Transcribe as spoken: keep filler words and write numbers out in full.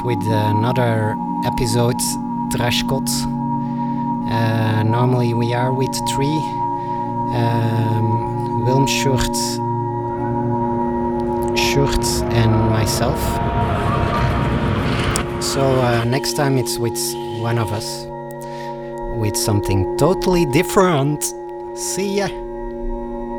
with another episode, Trashkot. Uh, normally we are with three. Um, Wilm Schurt, Schurt and myself. So uh, next time it's with one of us. With something totally different. See ya!